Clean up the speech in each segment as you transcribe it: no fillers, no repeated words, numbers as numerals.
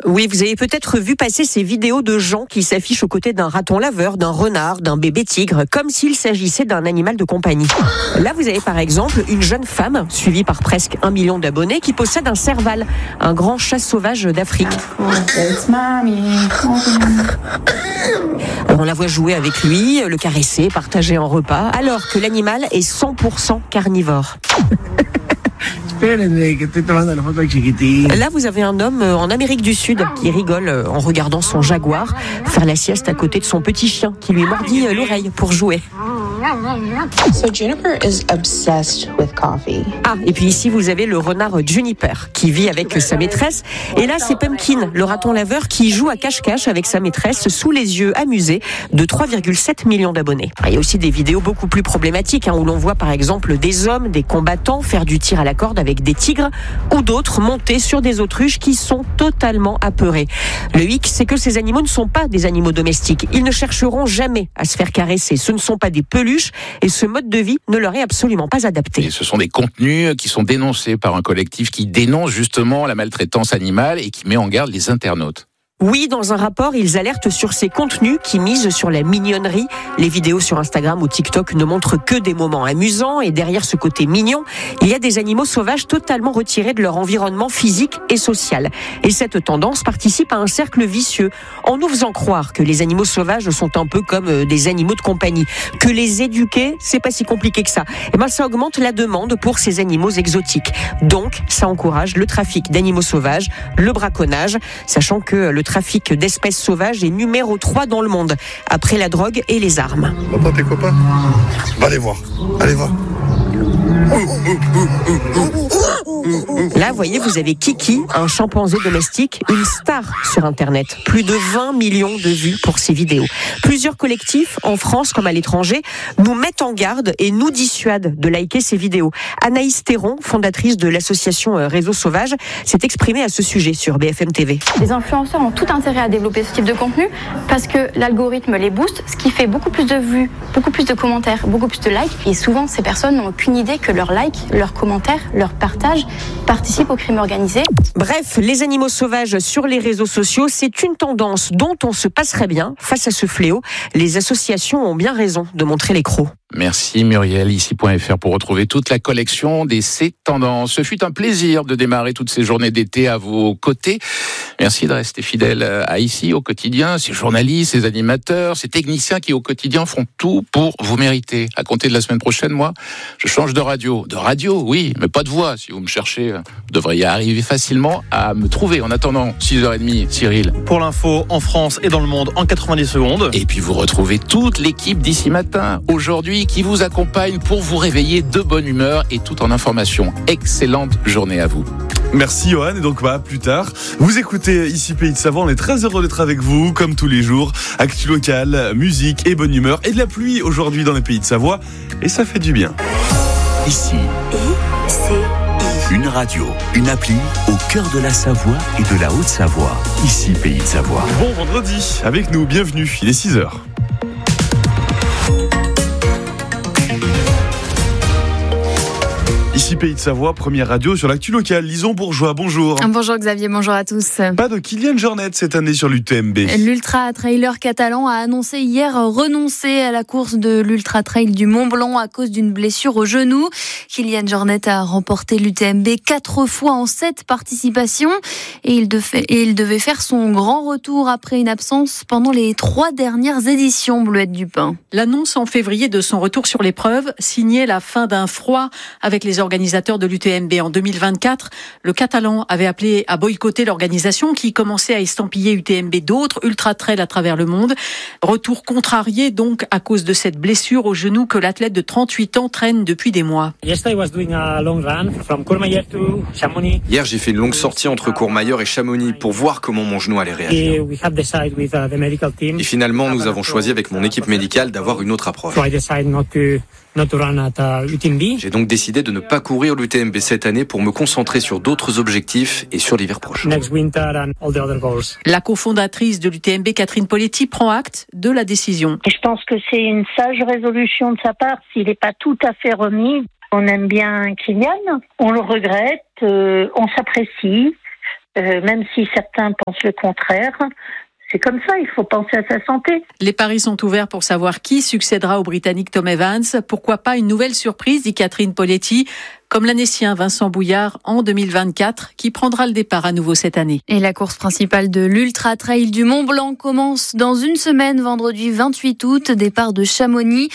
Oui, vous avez peut-être vu passer ces vidéos de gens qui s'affichent aux côtés d'un raton laveur, d'un renard, d'un bébé tigre, comme s'il s'agissait d'un animal de compagnie. Là, vous avez par exemple une jeune femme, suivie par presque 1 million d'abonnés, qui possède un serval, un grand chat sauvage d'Afrique. Alors, on la voit jouer avec lui, le caresser, partager un repas, alors que l'animal est 100% carnivore. Là, vous avez un homme en Amérique du Sud qui rigole en regardant son jaguar faire la sieste à côté de son petit chien qui lui mordit l'oreille pour jouer. So Juniper is obsessed with coffee. Ah, et puis ici, vous avez le renard Juniper qui vit avec sa maîtresse. Et là, c'est Pumpkin, le raton laveur qui joue à cache-cache avec sa maîtresse sous les yeux amusés de 3,7 millions d'abonnés. Il y a aussi des vidéos beaucoup plus problématiques où l'on voit par exemple des hommes, des combattants faire du tir à la corde avec des tigres ou d'autres monter sur des autruches qui sont totalement apeurés. Le hic, c'est que ces animaux ne sont pas des animaux domestiques. Ils ne chercheront jamais à se faire caresser. Ce ne sont pas des peluches et ce mode de vie ne leur est absolument pas adapté. Et ce sont des contenus qui sont dénoncés par un collectif qui dénonce justement la maltraitance animale et qui met en garde les internautes. Oui, dans un rapport, ils alertent sur ces contenus qui misent sur la mignonnerie. Les vidéos sur Instagram ou TikTok ne montrent que des moments amusants et derrière ce côté mignon, il y a des animaux sauvages totalement retirés de leur environnement physique et social. Et cette tendance participe à un cercle vicieux en nous faisant croire que les animaux sauvages sont un peu comme des animaux de compagnie, que les éduquer, c'est pas si compliqué que ça. Et ça augmente la demande pour ces animaux exotiques. Donc, ça encourage le trafic d'animaux sauvages, le braconnage, sachant que le trafic d'espèces sauvages est numéro 3 dans le monde, après la drogue et les armes. T'entends tes copains ? Allez voir. Là, vous voyez, vous avez Kiki, un chimpanzé domestique, une star sur Internet. Plus de 20 millions de vues pour ses vidéos. Plusieurs collectifs, en France comme à l'étranger, nous mettent en garde et nous dissuadent de liker ces vidéos. Anaïs Théron, fondatrice de l'association Réseau Sauvage, s'est exprimée à ce sujet sur BFM TV. Les influenceurs ont tout intérêt à développer ce type de contenu parce que l'algorithme les booste, ce qui fait beaucoup plus de vues, beaucoup plus de commentaires, beaucoup plus de likes. Et souvent, ces personnes n'ont aucune idée que leurs likes, leurs commentaires, leurs partages participent au crime organisé. Bref, les animaux sauvages sur les réseaux sociaux, c'est une tendance dont on se passerait bien. Face à ce fléau, les associations ont bien raison de montrer les crocs. Merci Muriel, ici.fr pour retrouver toute la collection des ces tendances. Ce fut un plaisir de démarrer toutes ces journées d'été à vos côtés. Merci de rester fidèle à Ici au quotidien, ces journalistes, ces animateurs, ces techniciens qui au quotidien font tout pour vous mériter. À compter de la semaine prochaine, moi, je change de radio. De radio, oui, mais pas de voix. Si vous me cherchez, vous devriez arriver facilement à me trouver. En attendant, 6h30, Cyril. Pour l'info, en France et dans le monde, en 90 secondes. Et puis vous retrouvez toute l'équipe d'Ici Matin, aujourd'hui, qui vous accompagne pour vous réveiller de bonne humeur et tout en information. Excellente journée à vous. Merci Johan, et donc plus tard, vous écoutez Ici Pays de Savoie, on est très heureux d'être avec vous, comme tous les jours, actu locale, musique et bonne humeur, et de la pluie aujourd'hui dans les Pays de Savoie, et ça fait du bien. Ici, une radio, une appli au cœur de la Savoie et de la Haute-Savoie. Ici Pays de Savoie. Bon vendredi, avec nous, bienvenue, il est 6h. Ici Pays de Savoie, première radio sur l'actu locale. Lison Bourgeois, bonjour. Bonjour Xavier, bonjour à tous. Pas de Kylian Jornet cette année sur l'UTMB. L'ultra-trailer catalan a annoncé hier renoncer à la course de l'ultra-trail du Mont-Blanc à cause d'une blessure au genou. Kylian Jornet a remporté l'UTMB 4 fois en 7 participations et il devait faire son grand retour après une absence pendant les 3 dernières éditions, Bleuette Dupin. L'annonce en février de son retour sur l'épreuve signait la fin d'un froid avec les organisateurs de l'UTMB. En 2024, le Catalan avait appelé à boycotter l'organisation qui commençait à estampiller UTMB d'autres ultra-trails à travers le monde. Retour contrarié donc à cause de cette blessure au genou que l'athlète de 38 ans traîne depuis des mois. Hier, j'ai fait une longue sortie entre Courmayeur et Chamonix pour voir comment mon genou allait réagir. Et finalement, nous avons choisi avec mon équipe médicale d'avoir une autre approche. J'ai donc décidé de ne pas courir l'UTMB cette année pour me concentrer sur d'autres objectifs et sur l'hiver prochain. La cofondatrice de l'UTMB, Catherine Poletti, prend acte de la décision. Et je pense que c'est une sage résolution de sa part s'il n'est pas tout à fait remis. On aime bien Kylian, on le regrette, on s'apprécie. même si certains pensent le contraire. C'est comme ça, il faut penser à sa santé. Les paris sont ouverts pour savoir qui succédera au Britannique Tom Evans. Pourquoi pas une nouvelle surprise, dit Catherine Poletti, comme l'Annécien Vincent Bouillard en 2024, qui prendra le départ à nouveau cette année. Et la course principale de l'Ultra Trail du Mont Blanc commence dans une semaine, vendredi 28 août, départ de Chamonix.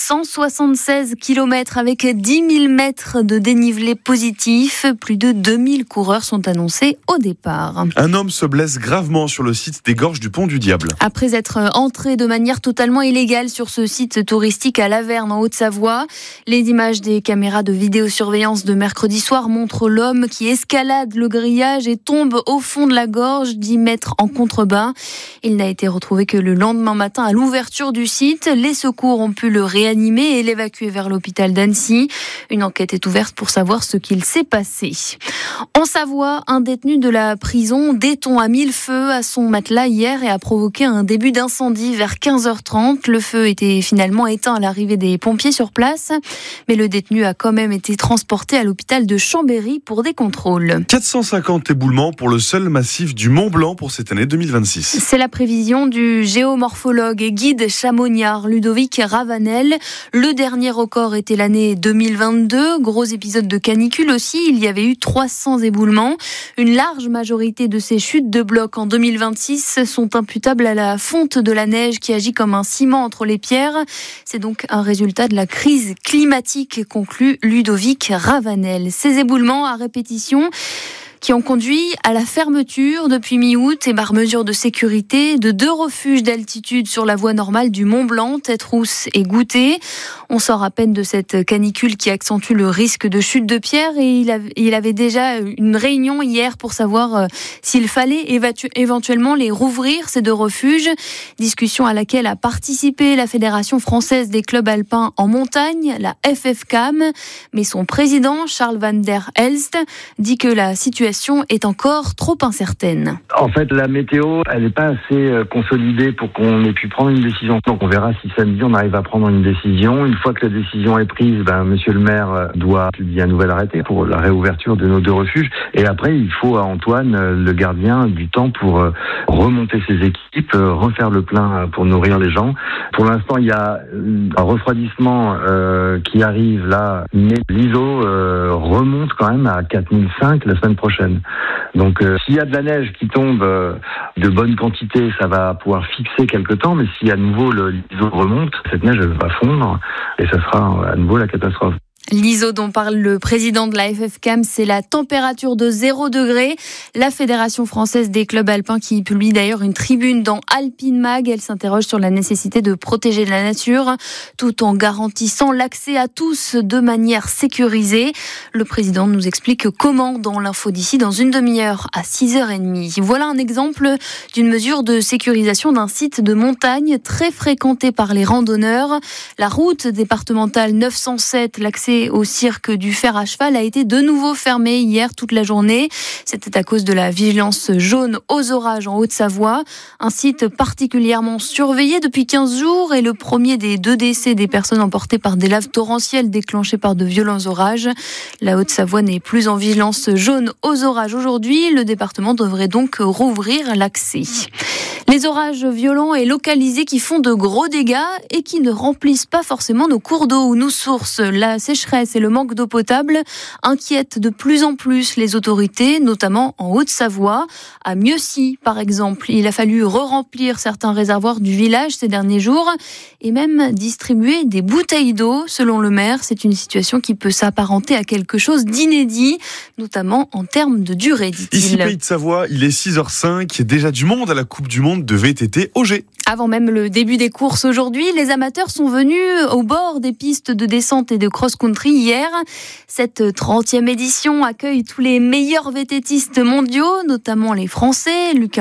176 km avec 10 000 mètres de dénivelé positif. Plus de 2000 coureurs sont annoncés au départ. Un homme se blesse gravement sur le site des Gorges du Pont du Diable. Après être entré de manière totalement illégale sur ce site touristique à Laverne en Haute-Savoie, les images des caméras de vidéosurveillance de mercredi soir montrent l'homme qui escalade le grillage et tombe au fond de la gorge, 10 mètres en contrebas. Il n'a été retrouvé que le lendemain matin à l'ouverture du site. Les secours ont pu le réanimer et l'évacuer vers l'hôpital d'Annecy. Une enquête est ouverte pour savoir ce qu'il s'est passé. En Savoie, un détenu de la prison d'Éton a mis le feu à son matelas hier et a provoqué un début d'incendie vers 15h30. Le feu était finalement éteint à l'arrivée des pompiers sur place, mais le détenu a quand même été transporté à l'hôpital de Chambéry pour des contrôles. 450 éboulements pour le seul massif du Mont Blanc pour cette année 2026. C'est la prévision du géomorphologue et guide chamoniard Ludovic Ravanel. Le dernier record était l'année 2022. Gros épisode de canicule aussi. Il y avait eu 300 éboulements. Une large majorité de ces chutes de blocs en 2026 sont imputables à la fonte de la neige qui agit comme un ciment entre les pierres. C'est donc un résultat de la crise climatique, conclut Ludovic Ravanel. Ces éboulements à répétition qui ont conduit à la fermeture depuis mi-août et par mesure de sécurité de 2 refuges d'altitude sur la voie normale du Mont Blanc, Tête-Rousse et Goutet. On sort à peine de cette canicule qui accentue le risque de chute de pierre et il avait déjà une réunion hier pour savoir s'il fallait éventuellement les rouvrir, ces 2 refuges. Discussion à laquelle a participé la Fédération française des clubs alpins en montagne, la FFCAM, mais son président, Charles van der Elst, dit que la situation est encore trop incertaine. En fait, la météo, elle n'est pas assez consolidée pour qu'on ait pu prendre une décision. Donc on verra si samedi on arrive à prendre une décision. Une fois que la décision est prise, monsieur le maire doit publier un nouvel arrêté pour la réouverture de nos 2 refuges. Et après, il faut à Antoine, le gardien, du temps pour remonter ses équipes, refaire le plein pour nourrir les gens. Pour l'instant, il y a un refroidissement qui arrive là, mais l'ISO remonte quand même à 4005 la semaine prochaine. Donc s'il y a de la neige qui tombe de bonne quantité, ça va pouvoir fixer quelque temps, mais si à nouveau l'ISO remonte, cette neige elle va fondre et ça sera à nouveau la catastrophe. L'ISO dont parle le président de la FFCAM, c'est la température de 0 degré. La Fédération française des clubs alpins qui publie d'ailleurs une tribune dans Alpine Mag, elle s'interroge sur la nécessité de protéger la nature tout en garantissant l'accès à tous de manière sécurisée. Le président nous explique comment dans l'info d'ici dans une demi-heure à 6h30. Voilà un exemple d'une mesure de sécurisation d'un site de montagne très fréquenté par les randonneurs. La route départementale 907, l'accès au cirque du fer à cheval a été de nouveau fermé hier toute la journée. C'était à cause de la vigilance jaune aux orages en Haute-Savoie. Un site particulièrement surveillé depuis 15 jours et le premier des 2 décès des personnes emportées par des laves torrentielles déclenchées par de violents orages. La Haute-Savoie n'est plus en vigilance jaune aux orages aujourd'hui. Le département devrait donc rouvrir l'accès. Les orages violents et localisés qui font de gros dégâts et qui ne remplissent pas forcément nos cours d'eau ou nos sources. La sécheresse et le manque d'eau potable inquiètent de plus en plus les autorités, notamment en Haute-Savoie. À Mieuxy, par exemple, il a fallu re-remplir certains réservoirs du village ces derniers jours et même distribuer des bouteilles d'eau. Selon le maire, c'est une situation qui peut s'apparenter à quelque chose d'inédit, notamment en termes de durée, dit-il. Ici, Pays de Savoie, il est 6h05, déjà du monde à la Coupe du Monde de VTT Auger. Avant même le début des courses aujourd'hui, les amateurs sont venus au bord des pistes de descente et de cross-country hier. Cette 30e édition accueille tous les meilleurs VTTistes mondiaux, notamment les Français, Lucas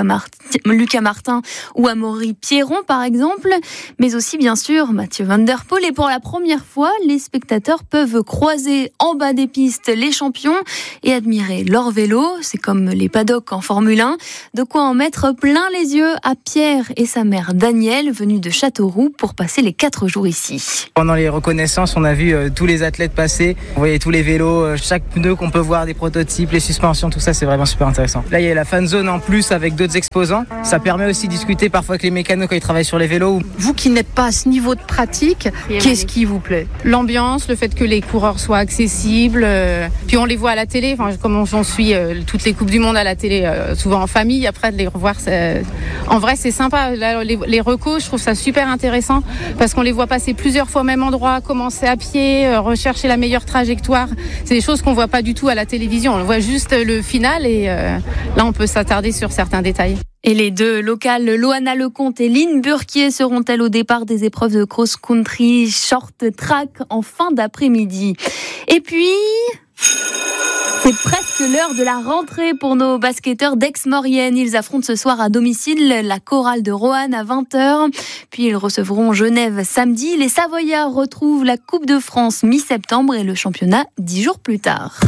Lucas Martin ou Amaury Pierron par exemple, mais aussi bien sûr Mathieu Van Der Poel. Et pour la première fois, les spectateurs peuvent croiser en bas des pistes les champions et admirer leur vélo. C'est comme les paddocks en Formule 1. De quoi en mettre plein les yeux à Pierre et sa mère Danielle, venus de Châteauroux pour passer les 4 jours ici. Pendant les reconnaissances, on a vu tous les athlètes passer. On voyait tous les vélos, chaque pneu qu'on peut voir, des prototypes, les suspensions, tout ça, c'est vraiment super intéressant. Là, il y a la fan zone en plus avec d'autres exposants. Ça permet aussi de discuter parfois avec les mécanos quand ils travaillent sur les vélos. Vous qui n'êtes pas à ce niveau de pratique, qu'est-ce qui vous plaît ? L'ambiance, le fait que les coureurs soient accessibles. Puis on les voit à la télé, comme j'en suis toutes les Coupes du Monde à la télé, souvent en famille. Après, de les revoir, en vrai, c'est sympa. Là, les recos, je trouve ça super intéressant parce qu'on les voit passer plusieurs fois au même endroit, commencer à pied, rechercher la meilleure trajectoire. C'est des choses qu'on voit pas du tout à la télévision. On voit juste le final et là, on peut s'attarder sur certains détails. Et les deux locales, Loana Lecomte et Lynn Burquier, seront-elles au départ des épreuves de cross-country short track en fin d'après-midi. Et puis... c'est presque l'heure de la rentrée pour nos basketteurs d'Aix-Maurienne. Ils affrontent ce soir à domicile la chorale de Roanne à 20h. Puis ils recevront Genève samedi. Les Savoyards retrouvent la Coupe de France mi-septembre et le championnat 10 jours plus tard.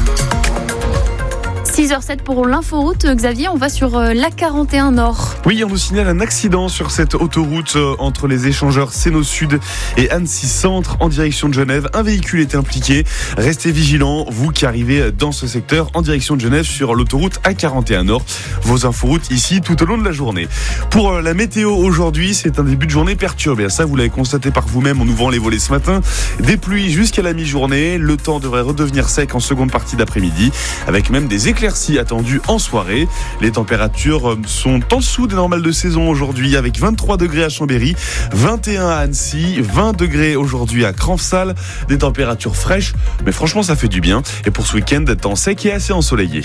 6h07 pour l'inforoute. Xavier, on va sur l'A41 Nord. Oui, on nous signale un accident sur cette autoroute entre les échangeurs Séno Sud et Annecy Centre en direction de Genève. Un véhicule est impliqué. Restez vigilants, vous qui arrivez dans ce secteur en direction de Genève sur l'autoroute A41 Nord. Vos inforoutes ici tout au long de la journée. Pour la météo aujourd'hui, c'est un début de journée perturbé. Ça, vous l'avez constaté par vous-même en ouvrant les volets ce matin. Des pluies jusqu'à la mi-journée. Le temps devrait redevenir sec en seconde partie d'après-midi avec même des éclaircies attendues en soirée. Les températures sont en dessous des normales de saison aujourd'hui avec 23 degrés à Chambéry, 21 à Annecy, 20 degrés aujourd'hui à Cranfsal. Des températures fraîches, mais franchement ça fait du bien. Et pour ce week-end, temps sec et assez ensoleillé.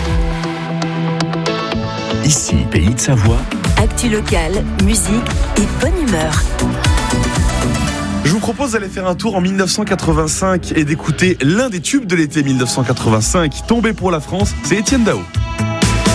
Ici, Pays de Savoie. Actu locale, musique et bonne humeur. Je vous propose d'aller faire un tour en 1985 et d'écouter l'un des tubes de l'été 1985, Tombé pour la France, c'est Étienne Dao.